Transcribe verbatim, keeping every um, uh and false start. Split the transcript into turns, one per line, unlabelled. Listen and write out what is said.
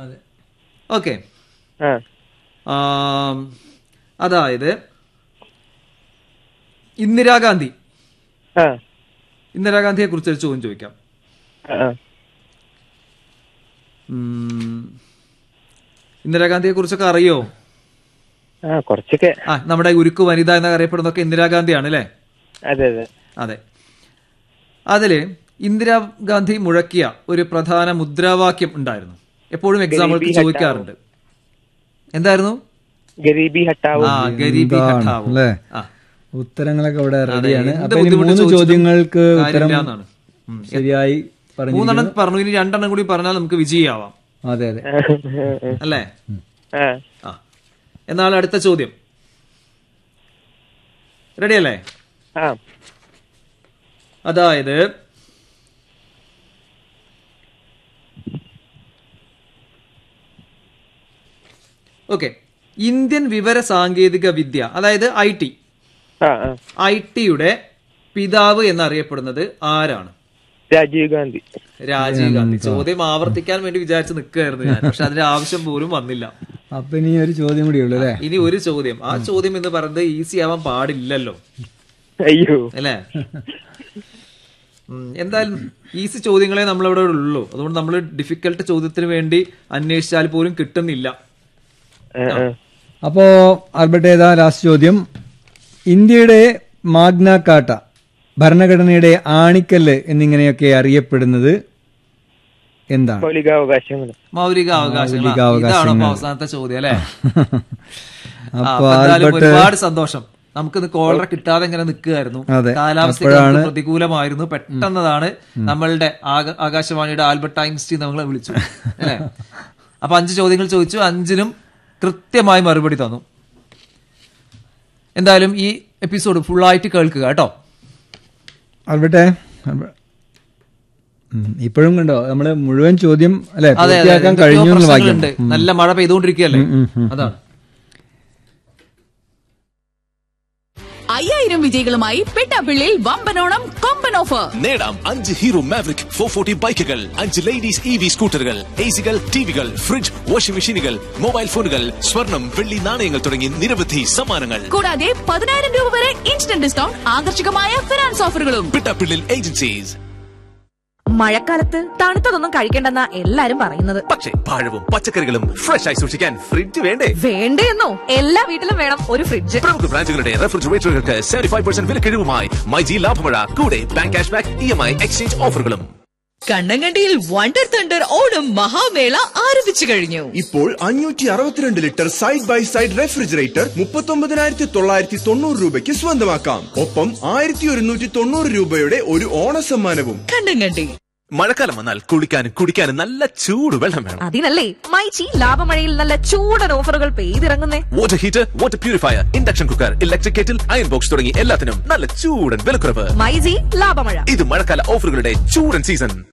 Okay. അതായത് ഇന്ദിരാഗാന്ധി ഇന്ദിരാഗാന്ധിയെ കുറിച്ചൊരു ചോദ്യം ചോദിക്കാം. ഇന്ദിരാഗാന്ധിയെ കുറിച്ചൊക്കെ അറിയോ?
കുറച്ചൊക്കെ.
ആ, നമ്മുടെ ഉരുക്കു വനിത എന്നൊക്കെ അറിയപ്പെടുന്നതൊക്കെ ഇന്ദിരാഗാന്ധിയാണ് അല്ലേ?
അതെ അതെ
അതെ. അതില് ഇന്ദിരാഗാന്ധി മുഴക്കിയ ഒരു പ്രധാന മുദ്രാവാക്യം ഉണ്ടായിരുന്നു, എപ്പോഴും എക്സാമ്പിൾക്ക് ചോദിക്കാറുണ്ട്. എന്തായിരുന്നു?
ഗരീബി ഹട്ടാവോ.
ആ, ഗരീബി ഹട്ടാവോ അല്ലേ?
ഉത്തരങ്ങളൊക്കെ ഇവിടെ റെഡിയാണ്. മൂന്ന് ചോദ്യങ്ങൾക്ക് ഉത്തരം ശരിയായി
മൂന്നെണ്ണം പറഞ്ഞു, ഇനി രണ്ടെണ്ണം കൂടി പറഞ്ഞാൽ നമുക്ക് വിജയിയാവാം.
അതെ അതെ
അല്ലേ? ആ, എന്നാൽ അടുത്ത ചോദ്യം റെഡിയല്ലേ? അതായത് ഓക്കെ, ഇന്ത്യൻ വിവര സാങ്കേതിക വിദ്യ, അതായത് ഐ ടി ഐ ടിയുടെ പിതാവ് എന്നറിയപ്പെടുന്നത് ആരാണ്?
രാജീവ് ഗാന്ധി.
രാജീവ് ഗാന്ധി. ചോദ്യം ആവർത്തിക്കാൻ വേണ്ടി വിചാരിച്ച് നിൽക്കുകയായിരുന്നു ഞാൻ, പക്ഷെ അതിന്റെ ആവശ്യം പോലും വന്നില്ല.
അപ്പൊ ഇനി ഒരു ചോദ്യം കൂടി ഉള്ളു അല്ലേ?
ഇനി ഒരു ചോദ്യം. ആ ചോദ്യം എന്ന് പറയുന്നത് ഈസി ആവാൻ പാടില്ലല്ലോ.
അയ്യോ
അല്ലേ? എന്തായാലും ഈസി ചോദ്യങ്ങളെ നമ്മളവിടെ ഉള്ളൂ, അതുകൊണ്ട് നമ്മൾ ഡിഫിക്കൽട്ട് ചോദ്യത്തിന് വേണ്ടി അന്വേഷിച്ചാൽ പോലും കിട്ടുന്നില്ല.
അപ്പോ ആൽബർട്ട്, ഏതാ ലാസ്റ്റ് ചോദ്യം? ഇന്ത്യയുടെ മാഗ്ന കാർട്ട, ഭരണഘടനയുടെ ആണിക്കല്ല് എന്നിങ്ങനെയൊക്കെ അറിയപ്പെടുന്നത് എന്താണ്?
മൗലികാവകാശങ്ങൾ.
മൗലികാവകാശങ്ങൾ. ഇതാണോ അവസാനത്തെ ചോദ്യം അല്ലേ?
അപ്പൊ
ഒരുപാട് സന്തോഷം. നമുക്കിന്ന് കോളറ കിട്ടാതെ ഇങ്ങനെ നിൽക്കുകയായിരുന്നു, കാലാവസ്ഥ പ്രതികൂലമായിരുന്നു. പെട്ടെന്നതാണ് നമ്മളുടെ ആകാശവാണിയുടെ ആൽബർട്ട് ഐൻസ്റ്റീൻ നമ്മളെ വിളിച്ചു അല്ലെ? അപ്പൊ അഞ്ച് ചോദ്യങ്ങൾ ചോദിച്ചു, അഞ്ചിനും കൃത്യമായി മറുപടി തന്നു. എന്തായാലും ഈ എപ്പിസോഡ് ഫുള്ളായിട്ട് കേൾക്കുക കേട്ടോ.
ആൽബർട്ടേ, ഇപ്പോഴും കണ്ടോ നമ്മള് മുഴുവൻ ചോദ്യം അല്ലെ കഴിഞ്ഞു.
നല്ല മഴ പെയ്തുകൊണ്ടിരിക്കുകയല്ലേ, അതാണ്.
അയ്യായിരം വിജയികളുമായി പെട്ടാപ്പിള്ളിയിൽ വമ്പനോണം കൊമ്പൻ ഓഫർ.
നേടാം അഞ്ച് ഹീറോ മാവറിക് ഫോർ ഫോർട്ടി ബൈക്കുകൾ, അഞ്ച് ലേഡീസ് ഇ വി സ്കൂട്ടറുകൾ, എ സികൾ, ടിവികൾ, ഫ്രിഡ്ജ്, വാഷിംഗ് മെഷീനുകൾ, മൊബൈൽ ഫോണുകൾ, സ്വർണം, വെള്ളി നാണയങ്ങൾ തുടങ്ങി നിരവധി സമ്മാനങ്ങൾ.
കൂടാതെ പതിനായിരം രൂപ വരെ ഇൻസ്റ്റന്റ് ഡിസ്കൗണ്ട്, ആകർഷകമായ ഫിനാൻസ് ഓഫറുകളും.
പെട്ടാപ്പിള്ളിൽ ഏജൻസീസ്.
മഴക്കാലത്ത് തണുത്തതൊന്നും കഴിക്കേണ്ടെന്നാ എല്ലാരും പറയുന്നത്.
പക്ഷേ പഴവും പച്ചക്കറികളും ഫ്രഷ് ആയി സൂക്ഷിക്കാൻ ഫ്രിഡ്ജ് വേണ്ടേ?
വേണ്ടേന്നോ? എല്ലാ വീട്ടിലും വേണം ഒരു ഫ്രിഡ്ജ്.
പ്രമുഖ ബ്രാൻഡുകളുടെ റെഫ്രിജറേറ്ററുകൾക്ക് സെവന്റി ഫൈവ് പെർസെന്റ് വിലക്കിഴിവുമായി മൈജി ലാഭമഴ, കൂടെ bank cash back, E M I exchange ഓഫറുകളും.
കണ്ണങ്കണ്ടിയിൽ വണ്ടർ തണ്ടർ ഓണം മഹാമേള ആരംഭിച്ചു കഴിഞ്ഞു.
ഇപ്പോൾ അഞ്ഞൂറ്റി അറുപത്തിരണ്ട് litre side by side refrigerator മുപ്പത്തി ഒമ്പതിനായിരത്തി തൊള്ളായിരത്തി തൊണ്ണൂറ് രൂപയ്ക്ക് സ്വന്തമാക്കാം. ഒപ്പം ആയിരത്തി ഒരുന്നൂറ്റി തൊണ്ണൂറ് രൂപയുടെ ഒരു ഓണസമ്മാനവും.
കണ്ണങ്കണ്ടി.
മഴക്കാലം വന്നാൽ കുളിക്കാനും കുടിക്കാനും നല്ല ചൂട് വെള്ളം വേണം.
അതിനല്ലേ മൈച്ചി ലാഭമഴയിൽ നല്ല ചൂടൻ ഓഫറുകൾ പെയ്തിറങ്ങുന്നേ.
Water heater, water purifier, induction cooker, electric kettle, iron box തുടങ്ങി എല്ലാത്തിനും നല്ല ചൂടൻ വിലക്കുറവ്.
മൈജി ലാഭമഴ.
ഇത് മഴക്കാല ഓഫറുകളുടെ ചൂടൻ സീസൺ.